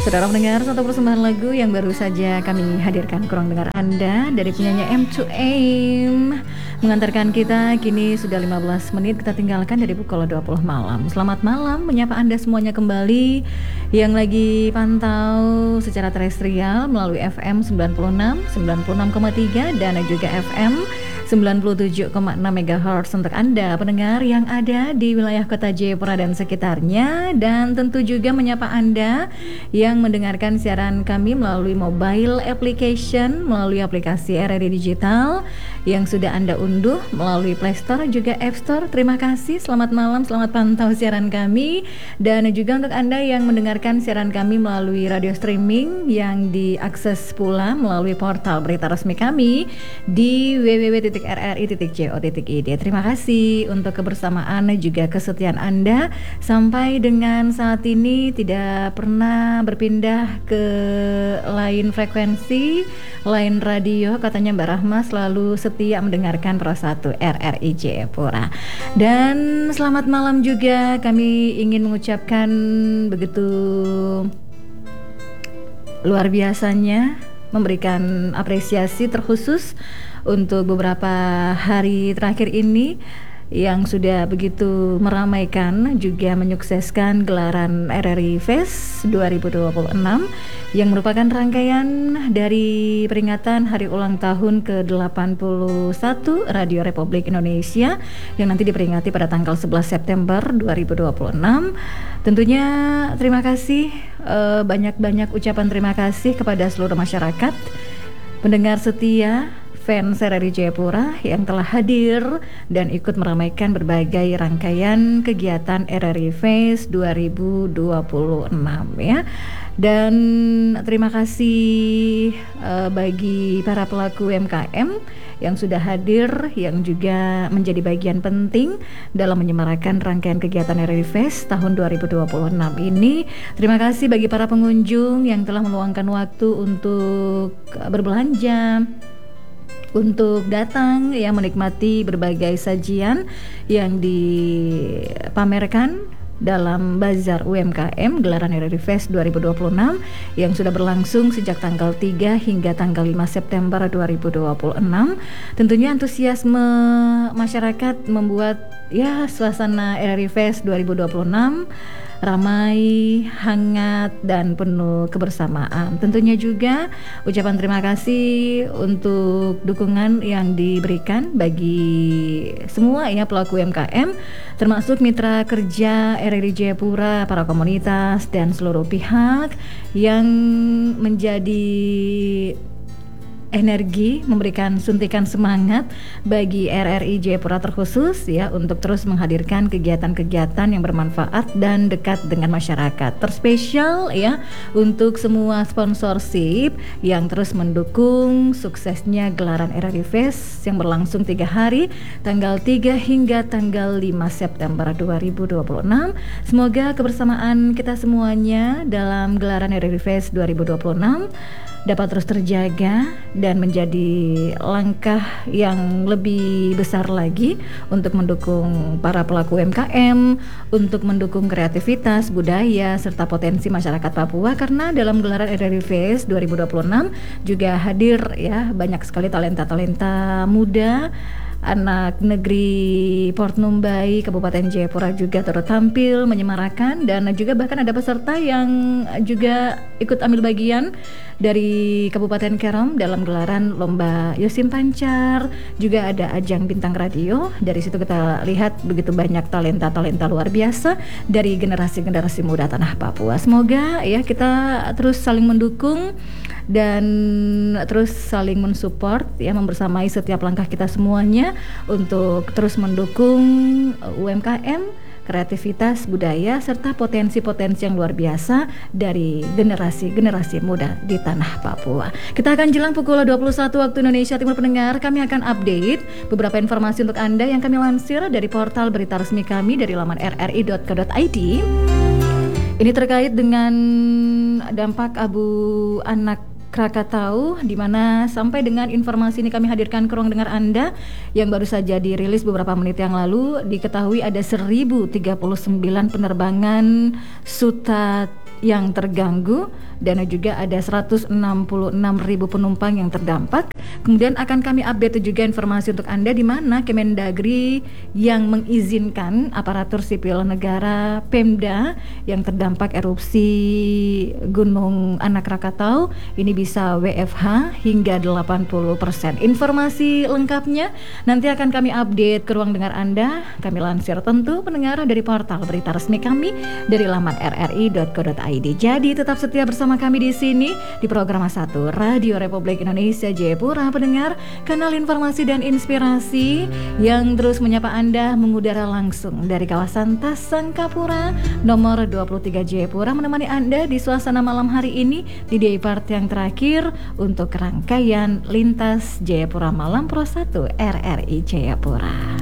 Saudara mendengar satu persembahan lagu yang baru saja kami hadirkan ke ruang dengar Anda dari penyanyi M2Aim, mengantarkan kita kini sudah 15 menit kita tinggalkan dari pukul 20 malam. Selamat malam, menyapa Anda semuanya kembali yang lagi pantau secara terestrial melalui FM 96,3 dan juga FM 97,6 MHz untuk Anda pendengar yang ada di wilayah kota Jayapura dan sekitarnya, dan tentu juga menyapa Anda yang mendengarkan siaran kami melalui mobile application, melalui aplikasi RRI Digital yang sudah Anda unduh melalui Play Store juga App Store. Terima kasih, selamat malam, selamat pantau siaran kami. Dan juga untuk Anda yang mendengarkan siaran kami melalui radio streaming yang diakses pula melalui portal berita resmi kami di www.rri.co.id. Terima kasih untuk kebersamaan juga kesetiaan Anda sampai dengan saat ini, tidak pernah berpindah ke lain frekuensi, lain radio. Katanya Mbak Rahma selalu setia mendengarkan Pro 1 RRI Jayapura. Dan selamat malam juga kami ingin mengucapkan begitu luar biasanya, memberikan apresiasi terkhusus untuk beberapa hari terakhir ini yang sudah begitu meramaikan juga menyukseskan gelaran RRI Fest 2026 yang merupakan rangkaian dari peringatan hari ulang tahun ke-81 Radio Republik Indonesia yang nanti diperingati pada tanggal 11 September 2026. Tentunya terima kasih, banyak-banyak ucapan terima kasih kepada seluruh masyarakat pendengar setia fans RRI Jayapura yang telah hadir dan ikut meramaikan berbagai rangkaian kegiatan RRI Fest 2026 ya. Dan terima kasih bagi para pelaku UMKM yang sudah hadir, yang juga menjadi bagian penting dalam menyemarakan rangkaian kegiatan RRI Fest tahun 2026 ini. Terima kasih bagi para pengunjung yang telah meluangkan waktu untuk berbelanja, untuk datang menikmati berbagai sajian yang dipamerkan dalam Bazar UMKM gelaran RRI Fest 2026 yang sudah berlangsung sejak tanggal 3 hingga tanggal 5 September 2026. Tentunya antusiasme masyarakat membuat suasana RRI Fest 2026 ramai, hangat, dan penuh kebersamaan. Tentunya juga ucapan terima kasih untuk dukungan yang diberikan bagi semua pelaku UMKM, termasuk mitra kerja RRI Jayapura, para komunitas, dan seluruh pihak yang menjadi energi, memberikan suntikan semangat bagi RRI Jayapura terkhusus untuk terus menghadirkan kegiatan-kegiatan yang bermanfaat dan dekat dengan masyarakat. Terspesial untuk semua sponsorship yang terus mendukung suksesnya gelaran RRI Fest yang berlangsung 3 hari, tanggal 3 hingga tanggal 5 September 2026. Semoga kebersamaan kita semuanya dalam gelaran RRI Fest 2026 dapat terus terjaga dan menjadi langkah yang lebih besar lagi untuk mendukung para pelaku UMKM, untuk mendukung kreativitas, budaya, serta potensi masyarakat Papua, karena dalam gelaran RRI Fest 2026 juga hadir banyak sekali talenta-talenta muda, anak negeri Port Numbai, Kabupaten Jayapura juga turut tampil menyemarakan, dan juga bahkan ada peserta yang juga ikut ambil bagian dari Kabupaten Kerom dalam gelaran Lomba Yosim Pancar. Juga ada ajang bintang radio. Dari situ kita lihat begitu banyak talenta-talenta luar biasa dari generasi-generasi muda tanah Papua. Semoga kita terus saling mendukung dan terus saling mensupport membersamai setiap langkah kita semuanya untuk terus mendukung UMKM, kreativitas, budaya, serta potensi-potensi yang luar biasa dari generasi-generasi muda di tanah Papua. Kita akan jelang pukul 21 waktu Indonesia Timur pendengar, kami akan update beberapa informasi untuk Anda yang kami lansir dari portal berita resmi kami dari laman rri.co.id. Ini terkait dengan dampak abu anak Krakatau, di mana sampai dengan informasi ini kami hadirkan ke ruang dengar Anda yang baru saja dirilis beberapa menit yang lalu. Diketahui ada 1039 penerbangan Suta yang terganggu dan juga ada 166.000 penumpang yang terdampak. Kemudian akan kami update juga informasi untuk Anda di mana Kemendagri yang mengizinkan aparatur sipil negara Pemda yang terdampak erupsi Gunung Anak Rakatau ini bisa WFH hingga 80%. Informasi lengkapnya nanti akan kami update ke ruang dengar Anda. Kami lansir tentu pendengar dari portal berita resmi kami dari laman rri.co.id. Jadi tetap setia bersama kami di sini di program 1 Radio Republik Indonesia Jayapura, pendengar, kanal informasi dan inspirasi yang terus menyapa Anda mengudara langsung dari kawasan Tasangkapura nomor 23 Jayapura, menemani Anda di suasana malam hari ini di day part yang terakhir untuk rangkaian Lintas Jayapura Malam Pro 1 RRI Jayapura.